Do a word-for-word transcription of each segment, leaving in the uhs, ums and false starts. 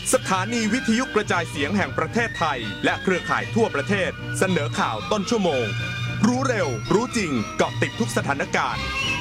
สถานีวิทยุกระจายเสียงแห่งประเทศไทยและเครือข่ายทั่วประเทศเสนอข่าวต้นชั่วโมงรู้เร็วรู้จริงเกาะติดทุกสถานการณ์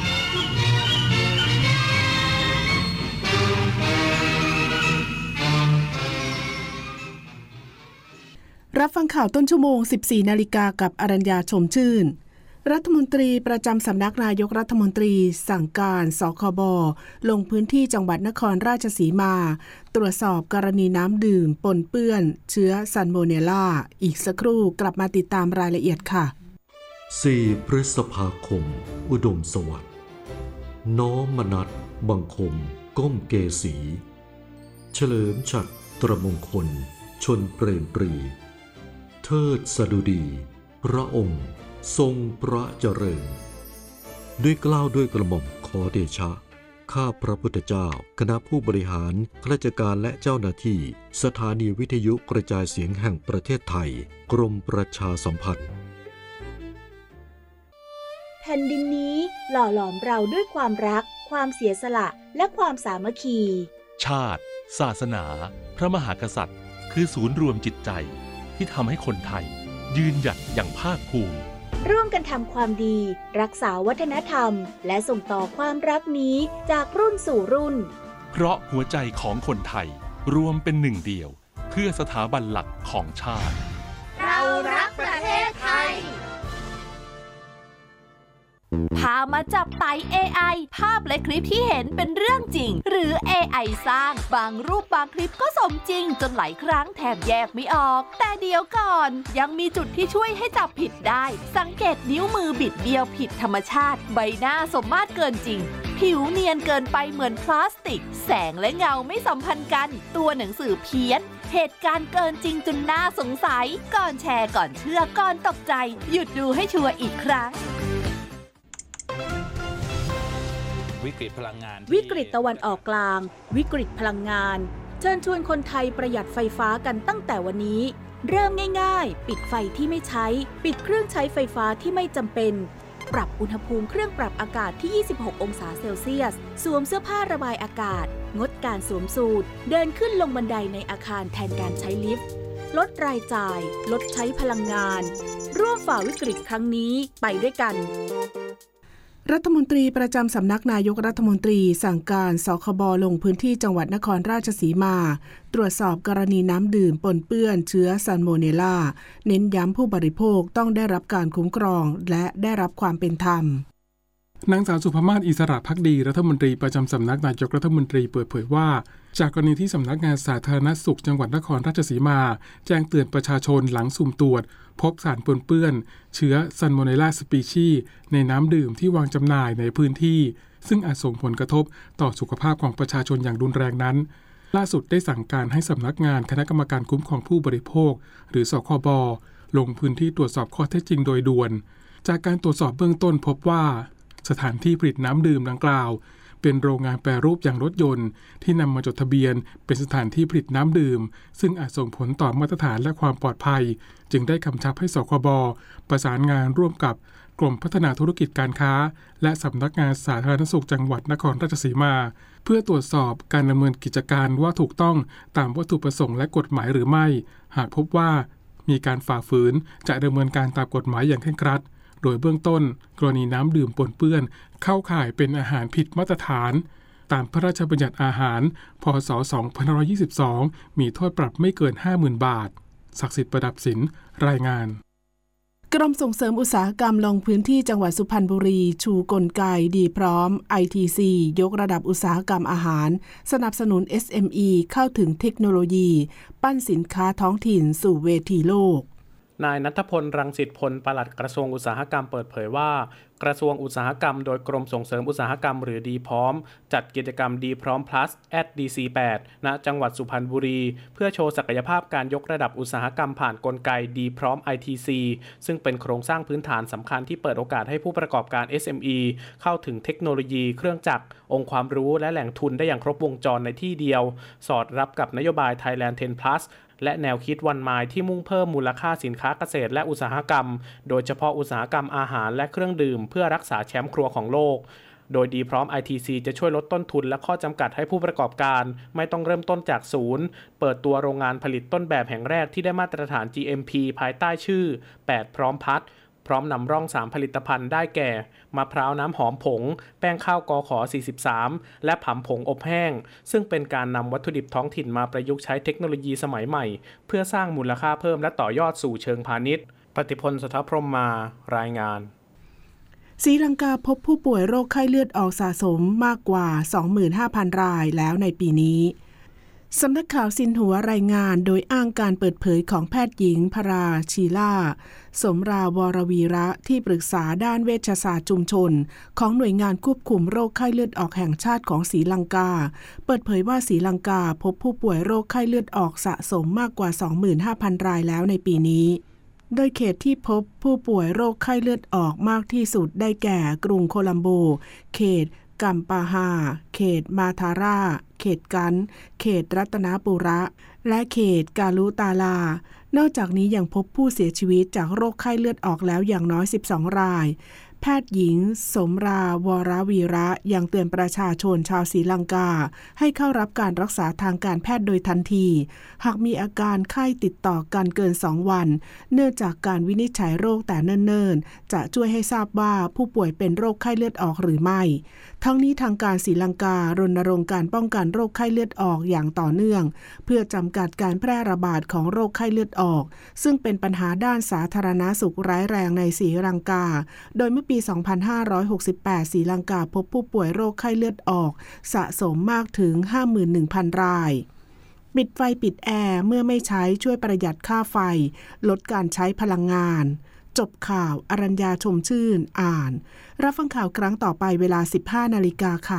รับฟังข่าวต้นชั่วโมง สิบสี่ นาฬิกากับอรัญญาชมชื่นรัฐมนตรีประจำสำนักนายกรัฐมนตรีสั่งการสคบลงพื้นที่จังหวัดนครราชสีมาตรวจสอบกรณีน้ำดื่มปนเปื้อนเชื้อซัลโมเนลลาอีกสักครู่กลับมาติดตามรายละเอียดค่ะสี่พฤษภาคมอุดมสวัสดิ์น้อมมนัสบังคมก้มเกษีเฉลิมฉัตรตรมงคลชนเปรมปรีเทิดสดุดีพระองค์ทรงพระเจริญด้วยเกล้าด้วยกระหม่อมขอเดชะข้าพระพุทธเจ้าคณะผู้บริหารข้าราชการและเจ้าหน้าที่สถานีวิทยุกระจายเสียงแห่งประเทศไทยกรมประชาสัมพันธ์แผ่นดินนี้หล่อหลอมเราด้วยความรักความเสียสละและความสามัคคีชาติศาสนาพระมหากษัตริย์คือศูนย์รวมจิตใจที่ทำให้คนไทยยืนหยัดอย่างภาคภูมิร่วมกันทำความดีรักษาวัฒนธรรมและส่งต่อความรักนี้จากรุ่นสู่รุ่นเพราะหัวใจของคนไทยรวมเป็นหนึ่งเดียวเพื่อสถาบันหลักของชาติเรารักประเทศไทยพามาจับไต่ เอ ไอ ภาพและคลิปที่เห็นเป็นเรื่องจริงหรือ เอ ไอ สร้างบางรูปบางคลิปก็สมจริงจนหลายครั้งแทบแยกไม่ออกแต่เดี๋ยวก่อนยังมีจุดที่ช่วยให้จับผิดได้สังเกตนิ้วมือบิดเบี้ยวผิดธรรมชาติใบหน้าสมมาตรเกินจริงผิวเนียนเกินไปเหมือนพลาสติกแสงและเงาไม่สัมพันธ์กันตัวหนังสือเพี้ยนเหตุการณ์เกินจริงจนน่าสงสัยก่อนแชร์ก่อนเชื่อก่อนตกใจหยุดดูให้ชัวร์อีกครั้งวิกฤตพลังงานวิกฤตตะวันออกกลางวิกฤตพลังงานเชิญชวนคนไทยประหยัดไฟฟ้ากันตั้งแต่วันนี้เริ่มง่ายๆปิดไฟที่ไม่ใช้ปิดเครื่องใช้ไฟฟ้าที่ไม่จำเป็นปรับอุณหภูมิเครื่องปรับอากาศที่ยี่สิบหกองศาเซลเซียสสวมเสื้อผ้าระบายอากาศงดการสวมสูทเดินขึ้นลงบันไดในอาคารแทนการใช้ลิฟต์ลดรายจ่ายลดใช้พลังงานร่วมฝ่าวิกฤตครั้งนี้ไปด้วยกันรัฐมนตรีประจำสำนักนายกรัฐมนตรีสั่งการสคบลงพื้นที่จังหวัดนครราชสีมาตรวจสอบกรณีน้ำดื่มปนเปื้อนเชื้อซัลโมเนลลาเน้นย้ำผู้บริโภคต้องได้รับการคุ้มครองและได้รับความเป็นธรรมนางสาวสุภมาศอิสระภักดีรัฐมนตรีประจำสำนักนายกรัฐมนตรีเปิดเผยว่าจากกรณีที่สำนักงานสาธารณสุขจังหวัดนครราชสีมาแจ้งเตือนประชาชนหลังสุ่มตรวจพบสารปนเปื้อนเชื้อซัลโมเนลลาสปีชีส์ในน้ำดื่มที่วางจำหน่ายในพื้นที่ซึ่งอาจส่งผลกระทบต่อสุขภาพของประชาชนอย่างรุนแรงนั้นล่าสุดได้สั่งการให้สำนักงานคณะกรรมการคุ้มครองผู้บริโภคหรือสคบลงพื้นที่ตรวจสอบข้อเท็จจริงโดยด่วนจากการตรวจสอบเบื้องต้นพบว่าสถานที่ผลิตน้ำดื่มดังกล่าวเป็นโรงงานแปรรูปยางรถยนต์ที่นำมาจดทะเบียนเป็นสถานที่ผลิตน้ำดื่มซึ่งอาจส่งผลต่อมาตรฐานและความปลอดภัยจึงได้กำชับให้สคบประสานงานร่วมกับกรมพัฒนาธุรกิจการค้าและสำนักงานสาธารณสุขจังหวัดนครราชสีมาเพื่อตรวจสอบการดำเนินกิจการว่าถูกต้องตามวัตถุประสงค์และกฎหมายหรือไม่หากพบว่ามีการฝ่าฝืนจะดำเนินการตามกฎหมายอย่างเคร่งครัดโดยเบื้องต้นกรณีน้ำดื่มปนเปื้อนเข้าข่ายเป็นอาหารผิดมาตรฐานตามพระราชบัญญัติอาหารพ.ศ. สองพันห้าร้อยยี่สิบสองมีโทษปรับไม่เกิน ห้าหมื่น บาทศักดิ์สิทธิ์ประดับสินรายงานกรมส่งเสริมอุตสาหกรรมลงพื้นที่จังหวัดสุพรรณบุรีชูกลไกดีพร้อม ไอ ที ซี ยกระดับอุตสาหกรรมอาหารสนับสนุน เอส เอ็ม อี เข้าถึงเทคโนโลยีปั้นสินค้าท้องถิ่นสู่เวทีโลกนายณัฐพล รังสิตพลปลัดกระทรวงอุตสาหกรรมเปิดเผยว่ากระทรวงอุตสาหกรรมโดยกรมส่งเสริมอุตสาหกรรมหรือดีพร้อมจัดกิจกรรมดีพร้อม plus at ดี ซี แปด ณจังหวัดสุพรรณบุรีเพื่อโชว์ศักยภาพการยกระดับอุตสาหกรรมผ่านกลไกดีพร้อม ไอ ที ซี ซึ่งเป็นโครงสร้างพื้นฐานสำคัญที่เปิดโอกาสให้ผู้ประกอบการ เอส เอ็ม อี เข้าถึงเทคโนโลยีเครื่องจักรองค์ความรู้และแหล่งทุนได้อย่างครบวงจรในที่เดียวสอดรับกับนโยบาย Thailand เท็น plusและแนวคิดวันไมล์ที่มุ่งเพิ่มมูลค่าสินค้าเกษตรและอุตสาหกรรมโดยเฉพาะอุตสาหกรรมอาหารและเครื่องดื่มเพื่อรักษาแชมป์ครัวของโลกโดยดีพร้อม ไอ ที ซี จะช่วยลดต้นทุนและข้อจำกัดให้ผู้ประกอบการไม่ต้องเริ่มต้นจากศูนย์เปิดตัวโรงงานผลิตต้นแบบแห่งแรกที่ได้มาตรฐาน จี เอ็ม พี ภายใต้ชื่อแปดพร้อมพัฒน์พร้อมนำร่องสามผลิตภัณฑ์ได้แก่มะพร้าวน้ำหอมผงแป้งข้าวกขสี่สิบสามและผำผงอบแห้งซึ่งเป็นการนำวัตถุดิบท้องถิ่นมาประยุกต์ใช้เทคโนโลยีสมัยใหม่เพื่อสร้างมูลค่าเพิ่มและต่อยอดสู่เชิงพาณิชย์ปฏิพล สถพรหมมารายงานศรีลังกาพบผู้ป่วยโรคไข้เลือดออกสะสมมากกว่า สองหมื่นห้าพัน รายแล้วในปีนี้สำนักข่าวซินหัวรายงานโดยอ้างการเปิดเผยของแพทย์หญิงพราชีล่าสมราวรวีระที่ปรึกษาด้านเวชศาสตร์ชุมชนของหน่วยงานควบคุมโรคไข้เลือดออกแห่งชาติของศรีลังกาเปิดเผยว่าศรีลังกาพบผู้ป่วยโรคไข้เลือดออกสะสมมากกว่า สองหมื่นห้าพัน รายแล้วในปีนี้โดยเขตที่พบผู้ป่วยโรคไข้เลือดออกมากที่สุดได้แก่กรุงโคลัมโบเขตกัมปาฮาเขตมาทาราเขตกันเขตรัตนปุระและเขตกาลุตาลานอกจากนี้ยังพบผู้เสียชีวิตจากโรคไข้เลือดออกแล้วอย่างน้อยสิบสองรายแพทย์หญิงสมราวรวีระยังเตือนประชาชนชาวศรีลังกาให้เข้ารับการรักษาทางการแพทย์โดยทันทีหากมีอาการไข้ติดต่อกันเกินสองวันเนื่องจากการวินิจฉัยโรคแต่เนิ่นๆจะช่วยให้ทราบว่าผู้ป่วยเป็นโรคไข้เลือดออกหรือไม่ทั้งนี้ทางการศรีลังการณรงค์การป้องกันโรคไข้เลือดออกอย่างต่อเนื่องเพื่อจำกัดการแพร่ระบาดของโรคไข้เลือดออกซึ่งเป็นปัญหาด้านสาธารณสุขร้ายแรงในศรีลังกาโดยเมื่อปี สองพันห้าร้อยหกสิบแปด ศรีลังกาพบผู้ป่วยโรคไข้เลือดออกสะสมมากถึง ห้าหมื่นหนึ่งพัน รายปิดไฟปิดแอร์เมื่อไม่ใช้ช่วยประหยัดค่าไฟลดการใช้พลังงานจบข่าวอรัญญาชมชื่นอ่านรับฟังข่าวครั้งต่อไปเวลา สิบห้านาฬิกาค่ะ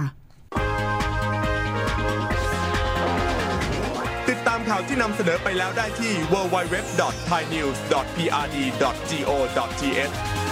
ติดตามข่าวที่นำเสนอไปแล้วได้ที่ ดับเบิลยู ดับเบิลยู ดับเบิลยู ดอท ไทยนิวส์ ดอท พี อาร์ ดี ดอท จี โอ ดอท ที เอช